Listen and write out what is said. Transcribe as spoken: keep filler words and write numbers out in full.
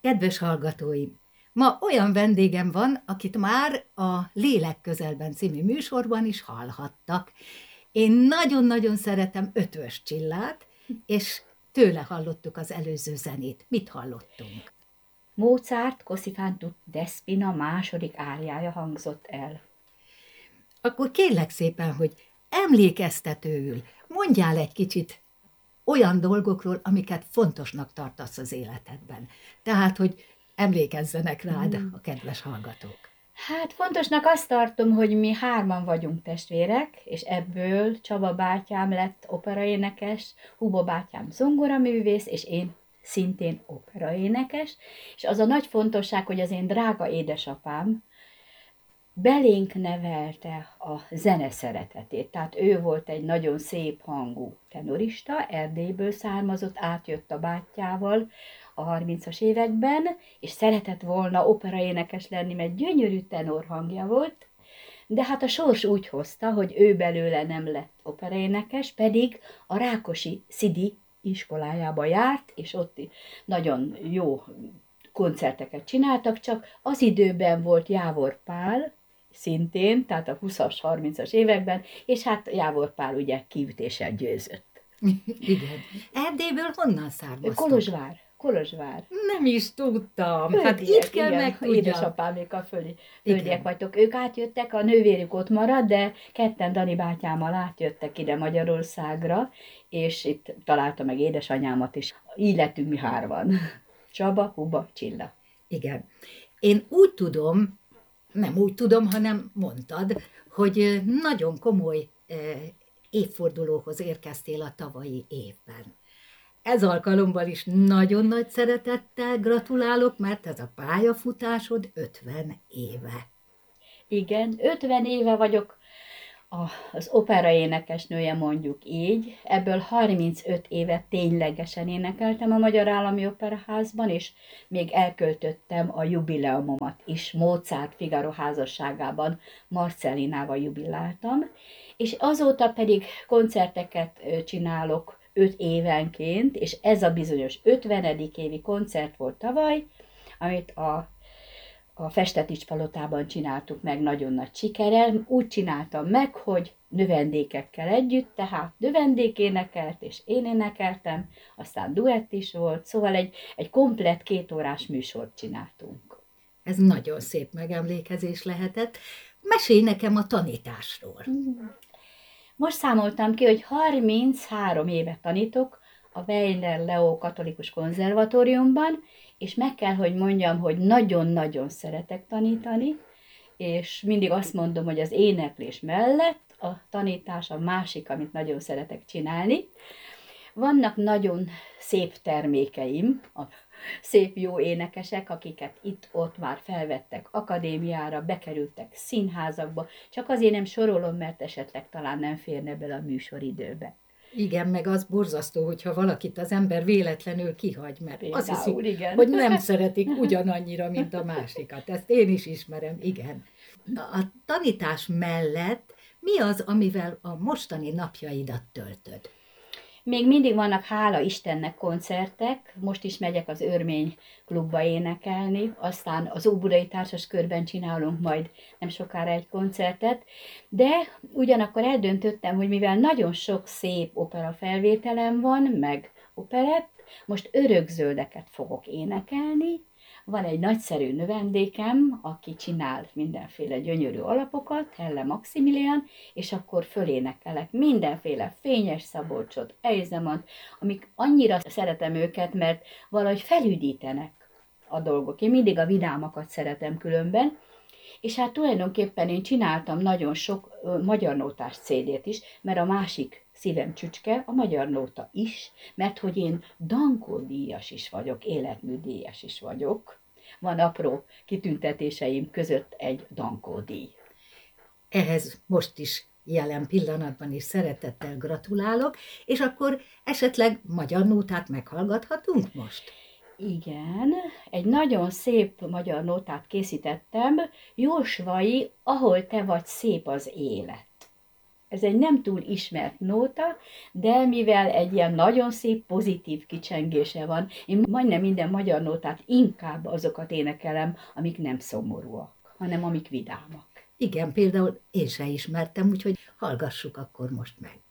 Kedves hallgatóim! Ma olyan vendégem van, akit már a Lélek közelben című műsorban is hallhattak. Én nagyon-nagyon szeretem Eötvös Csillát, és tőle hallottuk az előző zenét. Mit hallottunk? Mozart Così fan tutte Despina második áriája hangzott el. Akkor kérlek szépen, hogy emlékeztetőül mondjál egy kicsit olyan dolgokról, amiket fontosnak tartasz az életedben. Tehát, hogy emlékezzenek rád a kedves hallgatók. Hát fontosnak azt tartom, hogy mi hárman vagyunk testvérek, és ebből Csaba bátyám lett operaénekes, Hubo bátyám zongoraművész, és én szintén operaénekes, és az a nagy fontosság, hogy az én drága édesapám belénk nevelte a zene szeretetét. Tehát ő volt egy nagyon szép hangú tenorista, Erdélyből származott, átjött a bátyjával a harmincas években, és szeretett volna operaénekes lenni, mert gyönyörű tenorhangja volt, de hát a sors úgy hozta, hogy ő belőle nem lett operaénekes, pedig a Rákosi Szidi iskolájába járt, és ott nagyon jó koncerteket csináltak, csak az időben volt Jávor Pál, szintén, tehát a huszas, harmincas években, és hát Jávor Pál ugye kiütéssel győzött. Igen. Erdélyből honnan származtok? Kolozsvár. Kolozsvár. Nem is tudtam. Földiek, Hát itt kell igen, megtudjam. Édesapámék a föli, földiek vagytok. Ők átjöttek, a nővérük ott maradt, de ketten Dani bátyámmal átjöttek ide Magyarországra, és itt találta meg édesanyámat is. Így lettünk mi hárman. Csaba, Huba, Csilla. Igen. Én úgy tudom, nem úgy tudom, hanem mondtad, hogy nagyon komoly évfordulóhoz érkeztél a tavalyi évben. Ez alkalommal is nagyon nagy szeretettel gratulálok, mert ez a pályafutásod ötven éve. Igen, ötven éve vagyok az operaénekesnője, mondjuk így. Ebből harmincöt évet ténylegesen énekeltem a Magyar Állami Operaházban, és még elköltöttem a jubileumomat is. Mozart Figaro házasságában Marcellinával jubiláltam, és azóta pedig koncerteket csinálok öt évenként, és ez a bizonyos ötvenedik évi koncert volt tavaly, amit a a Festetics palotában csináltuk meg nagyon nagy sikerrel. Úgy csináltam meg, hogy növendékekkel együtt, tehát növendék énekelt, és én énekeltem, aztán duett is volt, szóval egy, egy komplett kétórás műsort csináltunk. Ez nagyon szép megemlékezés lehetett. Mesélj nekem a tanításról. Most számoltam ki, hogy harminchárom évet tanítok a Weiner Leo Katolikus Konzervatóriumban, és meg kell, hogy mondjam, hogy nagyon-nagyon szeretek tanítani, és mindig azt mondom, hogy az éneklés mellett a tanítás a másik, amit nagyon szeretek csinálni. Vannak nagyon szép termékeim, a szép jó énekesek, akiket itt-ott már felvettek akadémiára, bekerültek színházakba, csak azért nem sorolom, mert esetleg talán nem férne bele a műsoridőbe. Igen, meg az borzasztó, hogyha valakit az ember véletlenül kihagy, mert Például, azt hiszik, igen. hogy nem szeretik ugyanannyira, mint a másikat. Ezt én is ismerem, igen. A tanítás mellett mi az, amivel a mostani napjaidat töltöd? Még mindig vannak, hála Istennek, koncertek, most is megyek az Örmény klubba énekelni, aztán az Óbudai Társaskörben csinálunk majd nem sokára egy koncertet, de ugyanakkor eldöntöttem, hogy mivel nagyon sok szép opera felvételem van, meg operett, most örökzöldeket fogok énekelni. Van egy nagyszerű növendékem, aki csinál mindenféle gyönyörű alapokat, Helle Maximilian, és akkor fölénekelek mindenféle Fényes Szabolcsot, Ejzemant, amik annyira szeretem őket, mert valahogy felüdítenek a dolgok. Én mindig a vidámakat szeretem különben, és hát tulajdonképpen én csináltam nagyon sok ö, magyar nótás cé dét is, mert a másik szívem csücske a magyar nóta is, mert hogy én Dankó díjas is vagyok, életműdíjas is vagyok. Van apró kitüntetéseim között egy Dankó díj. Ehhez most is jelen pillanatban is szeretettel gratulálok, és akkor esetleg magyar nótát meghallgathatunk most? Igen, egy nagyon szép magyar nótát készítettem, Jósvai, Ahol te vagy, szép az élet. Ez egy nem túl ismert nóta, de mivel egy ilyen nagyon szép, pozitív kicsengése van, én majdnem minden magyar nótát inkább azokat énekelem, amik nem szomorúak, hanem amik vidámak. Igen, például én se ismertem, úgyhogy hallgassuk akkor most meg.